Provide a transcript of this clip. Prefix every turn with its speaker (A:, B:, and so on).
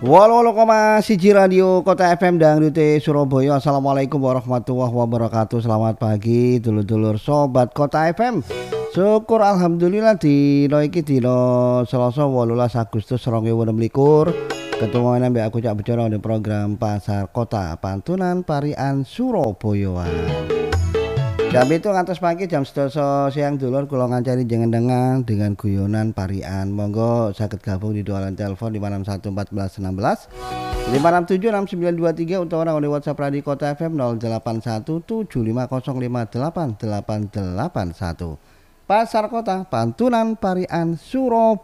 A: 88,1 Radio Kota FM Dangrute Surabaya. Assalamualaikum warahmatullahi wabarakatuh. Selamat pagi dulur-dulur sobat Kota FM. Syukur alhamdulillah dina iki dina Selasa 18 Agustus 2026. Ketemu mbek aku Cak Becara di program Pasar Kota Pantunan Parian Surabaya. Jam itu ngantos pagi jam 12 siang dulur kula ngancani jenengan dengan guyonan parian. Monggo saged gabung di dualan telepon 561 14 16 567 6923 utawa di WhatsApp Radio Kota FM 081 750588881. Pasar Kota Pantunan Parian Surabaya.